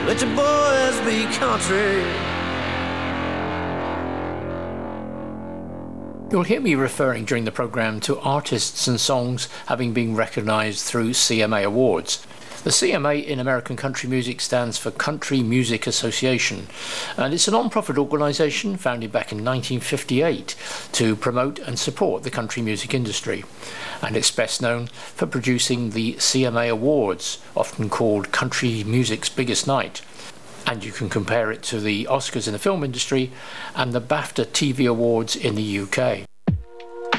Let your boys be country. You'll hear me referring during the programme to artists and songs having been recognised through CMA Awards. The CMA in American country music stands for Country Music Association, and it's a non-profit organisation founded back in 1958 to promote and support the country music industry. And it's best known for producing the CMA Awards, often called country music's biggest night. And you can compare it to the Oscars in the film industry and the BAFTA TV Awards in the UK.